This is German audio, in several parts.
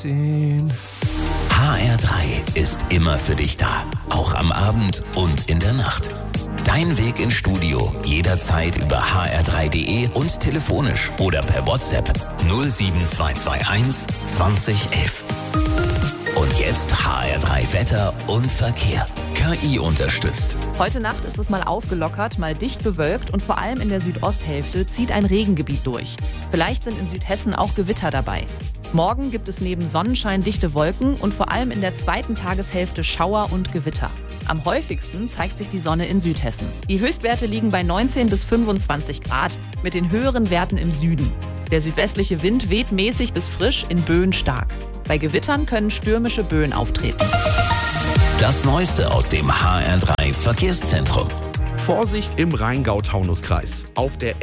10. HR3 ist immer für dich da, auch am Abend und in der Nacht. Dein Weg ins Studio jederzeit über hr3.de und telefonisch oder per WhatsApp 07221 2011. Und jetzt HR3 Wetter und Verkehr. KI unterstützt. Heute Nacht ist es mal aufgelockert, mal dicht bewölkt und vor allem in der Südosthälfte zieht ein Regengebiet durch. Vielleicht sind in Südhessen auch Gewitter dabei. Morgen gibt es neben Sonnenschein dichte Wolken und vor allem in der zweiten Tageshälfte Schauer und Gewitter. Am häufigsten zeigt sich die Sonne in Südhessen. Die Höchstwerte liegen bei 19 bis 25 Grad, mit den höheren Werten im Süden. Der südwestliche Wind weht mäßig bis frisch, in Böen stark. Bei Gewittern können stürmische Böen auftreten. Das Neueste aus dem HR3 Verkehrszentrum. Vorsicht im Rheingau-Taunus-Kreis. Auf der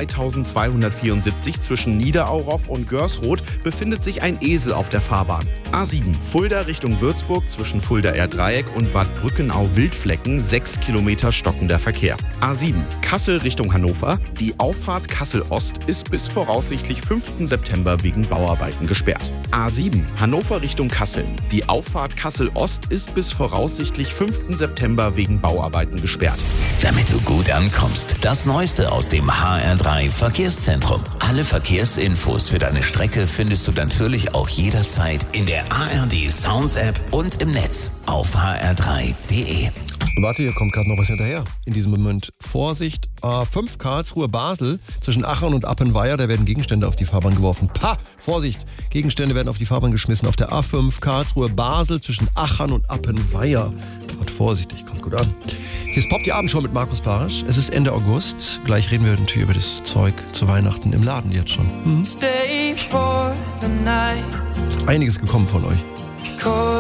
L3274 zwischen Niederauroff und Görsroth befindet sich ein Esel auf der Fahrbahn. A7 Fulda Richtung Würzburg zwischen Fulda-Erdreieck und Bad Brückenau-Wildflecken 6 Kilometer stockender Verkehr. A7 Kassel Richtung Hannover. Die Auffahrt Kassel-Ost ist bis voraussichtlich 5. September wegen Bauarbeiten gesperrt. A7 Hannover Richtung Kassel. Die Auffahrt Kassel-Ost ist bis voraussichtlich 5. September wegen Bauarbeiten gesperrt. Damit du gut ankommst, das Neueste aus dem HR3 Verkehrszentrum. Alle Verkehrsinfos für deine Strecke findest du natürlich auch jederzeit in der ARD Sounds App und im Netz auf hr3.de. Warte, hier kommt gerade noch was hinterher. In diesem Moment Vorsicht, A5 Karlsruhe-Basel zwischen Achern und Appenweier, da werden Gegenstände auf die Fahrbahn geworfen. Vorsicht, Gegenstände werden auf die Fahrbahn geschmissen. Auf der A5 Karlsruhe-Basel zwischen Achern und Appenweier. Fahrt vorsichtig, kommt gut an. Hier ist Pop die Abendshow mit Markus Barisch. Es ist Ende August. Gleich reden wir natürlich über das Zeug zu Weihnachten im Laden jetzt schon. Stay for the night. Ist einiges gekommen von euch.